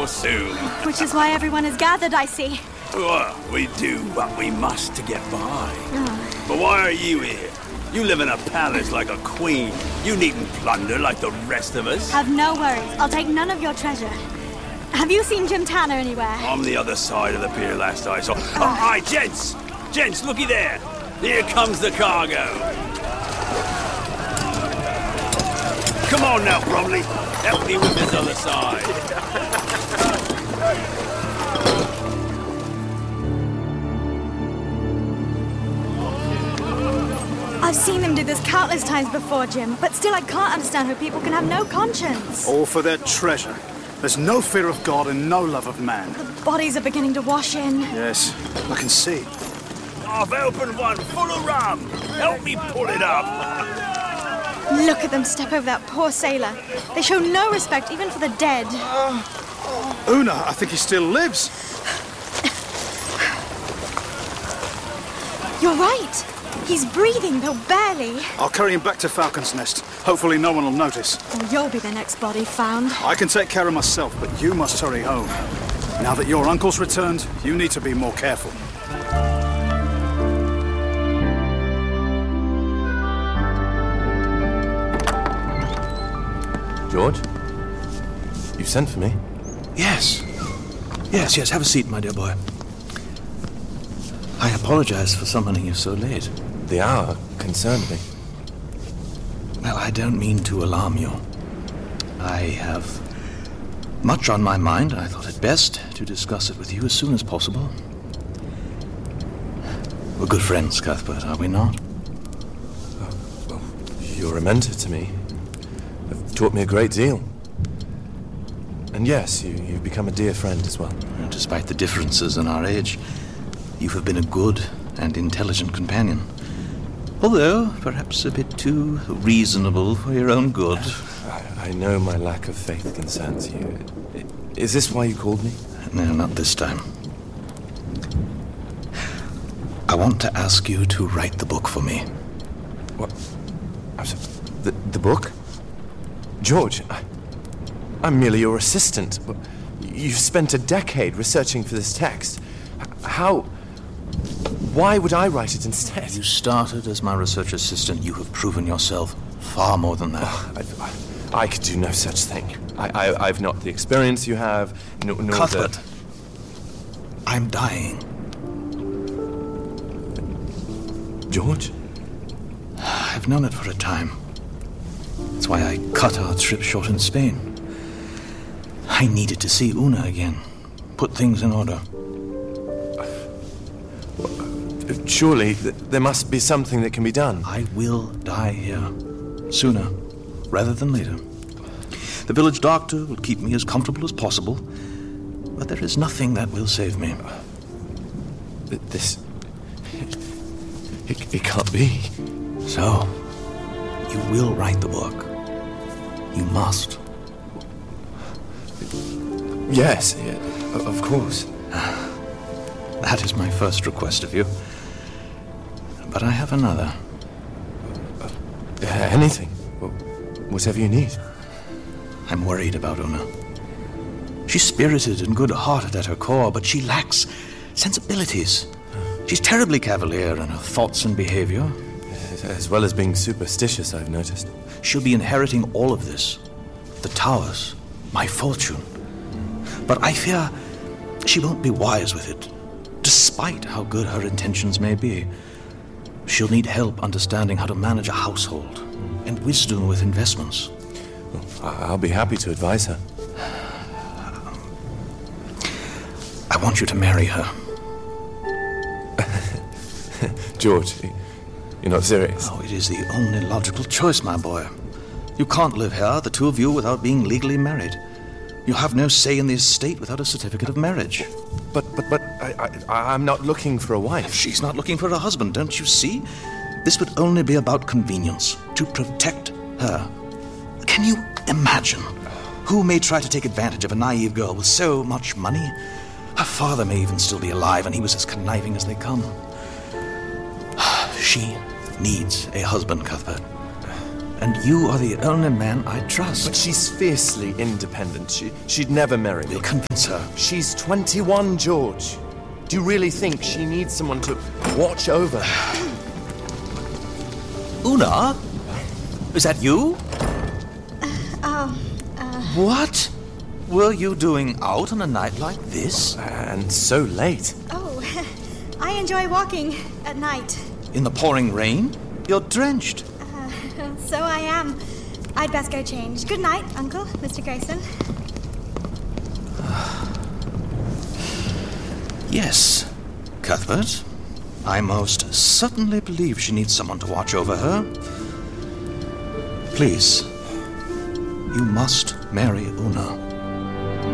soon. Which is why everyone is gathered, I see. Well, we do what we must to get by. But why are you here? You live in a palace like a queen. You needn't plunder like the rest of us. Have no worries. I'll take none of your treasure. Have you seen Jim Tanner anywhere? On the other side of the pier last I saw. Aye, gents! Gents, looky there. Here comes the cargo. Come on now, Bromley. Help me with this other side. I've seen them do this countless times before, Jim, but still I can't understand how people can have no conscience. All for their treasure. There's no fear of God and no love of man. The bodies are beginning to wash in. Yes, I can see. I've opened one full of rum. Help me pull it up. Look at them step over that poor sailor. They show no respect even for the dead. Una, I think he still lives. You're right. He's breathing, though barely. I'll carry him back to Falcon's Nest. Hopefully no one will notice. Oh, you'll be the next body found. I can take care of myself, but you must hurry home. Now that your uncle's returned, you need to be more careful. George? You sent for me? Yes. Yes, have a seat, my dear boy. I apologize for summoning you so late. The hour concerned me. Well, I don't mean to alarm you. I have much on my mind. I thought it best to discuss it with you as soon as possible. We're good friends, Cuthbert, are we not? Well, you're a mentor to me. You've taught me a great deal. And yes, you've become a dear friend as well. Despite the differences in our age, you have been a good and intelligent companion. Although, perhaps a bit too reasonable for your own good. I know my lack of faith concerns you. Is this why you called me? No, not this time. I want to ask you to write the book for me. What? The book? George, I'm merely your assistant. You've spent a decade researching for this text. How... Why would I write it instead? You started as my research assistant. You have proven yourself far more than that. I could do no such thing. I've not the experience you have, nor Cuthbert, I'm dying. George? I've known it for a time. That's why I cut our trip short in Spain. I needed to see Una again. Put things in order. Surely, there must be something that can be done. I will die here. Sooner, rather than later. The village doctor will keep me as comfortable as possible, but there is nothing that will save me. This... It can't be. So, you will write the book. You must. Yes, of course. That is my first request of you. But I have another. Anything. Whatever you need. I'm worried about Una. She's spirited and good-hearted at her core, but she lacks sensibilities. She's terribly cavalier in her thoughts and behavior. As well as being superstitious, I've noticed. She'll be inheriting all of this. The towers, my fortune. But I fear she won't be wise with it, despite how good her intentions may be. She'll need help understanding how to manage a household and wisdom with investments. Well, I'll be happy to advise her. I want you to marry her. George, you're not serious? Oh, it is the only logical choice, my boy. You can't live here, the two of you, without being legally married. You have no say in the estate without a certificate of marriage. But I'm not looking for a wife. She's not looking for a husband, don't you see? This would only be about convenience, to protect her. Can you imagine? Who may try to take advantage of a naive girl with so much money? Her father may even still be alive, and he was as conniving as they come. She needs a husband, Cuthbert. And you are the only man I trust. But she's fiercely independent. She'd never marry me. You'll convince her. She's 21, George. Do you really think she needs someone to watch over her? Una? Is that you? What were you doing out on a night like this? And so late. Oh, I enjoy walking at night. In the pouring rain? You're drenched. So I am. I'd best go change. Good night, Uncle, Mr. Grayson. Yes, Cuthbert. I most certainly believe she needs someone to watch over her. Please, you must marry Una.